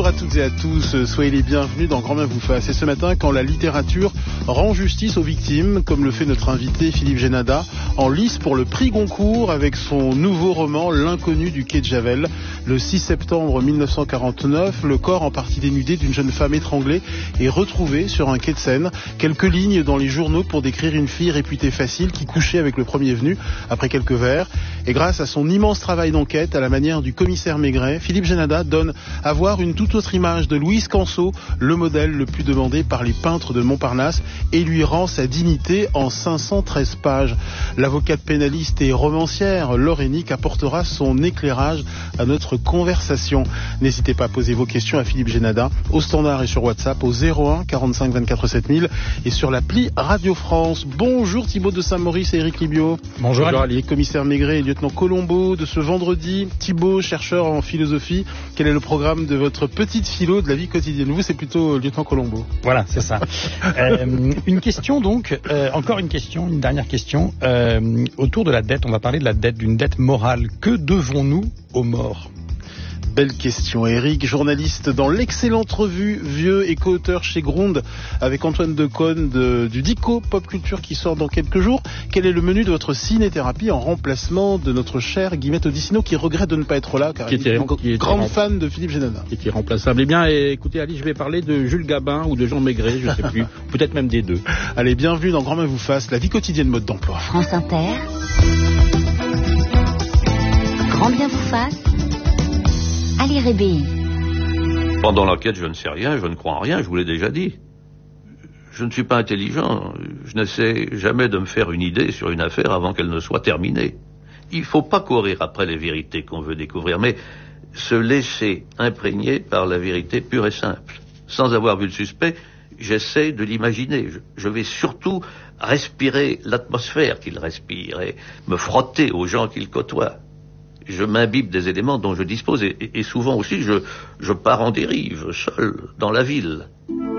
à toutes et à tous, soyez les bienvenus dans Grand Bien vous fasse. Et ce matin, quand la littérature rend justice aux victimes, comme le fait notre invité Philippe Génada, en lice pour le prix Goncourt avec son nouveau roman L'inconnu du quai de Javel. Le 6 septembre 1949, le corps en partie dénudé d'une jeune femme étranglée est retrouvé sur un quai de Seine. Quelques lignes dans les journaux pour décrire une fille réputée facile qui couchait avec le premier venu après quelques verres. Et grâce à son immense travail d'enquête, à la manière du commissaire Maigret, Philippe Génada donne à voir une toute autre image de Louise Canso, le modèle le plus demandé par les peintres de Montparnasse, et lui rend sa dignité en 513 pages. L'avocate pénaliste et romancière Laure Hennick apportera son éclairage à notre conversation. N'hésitez pas à poser vos questions à Philippe Génada au standard et sur WhatsApp au 01 45 24 7000 et sur l'appli Radio France. Bonjour Thibaut de Saint-Maurice et Éric Libio. Bonjour Ali. Commissaire Maigret et lieutenant Colombo de ce vendredi. Thibaut, chercheur en philosophie, quel est le programme de votre petite philo de la vie quotidienne? Vous, c'est plutôt lieutenant Colombo. Voilà, c'est ça. Une question donc, encore une question, une dernière question. Autour de la dette, on va parler de la dette, d'une dette morale. Que devons-nous aux morts? Belle question, Eric, journaliste dans l'excellente revue Vieux et co-auteur chez Gronde avec Antoine Decaune du Dico Pop Culture qui sort dans quelques jours. Quel est le menu de votre ciné-thérapie en remplacement de notre chère Guillemette Odissino qui regrette de ne pas être là car elle est grande fan de Philippe Génada. Qui est irremplaçable. Eh bien, écoutez Ali, je vais parler de Jules Gabin ou de Jean Maigret, je ne sais plus, peut-être même des deux. Allez, bienvenue dans Grand Bien vous fasse, la vie quotidienne mode d'emploi. France Inter, Grand Bien vous fasse, Ali Rébéi. Pendant l'enquête, je ne sais rien, je ne crois en rien, je vous l'ai déjà dit. Je ne suis pas intelligent, je n'essaie jamais de me faire une idée sur une affaire avant qu'elle ne soit terminée. Il ne faut pas courir après les vérités qu'on veut découvrir, mais se laisser imprégner par la vérité pure et simple. Sans avoir vu le suspect, j'essaie de l'imaginer. Je vais surtout respirer l'atmosphère qu'il respire et me frotter aux gens qu'il côtoie. Je m'imbibe des éléments dont je dispose et souvent aussi je pars en dérive, seul, dans la ville.